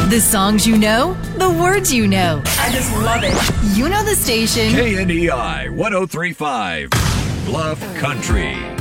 The songs you know, the words you know. I just love it. You know the station. KNEI 1035, Bluff Country.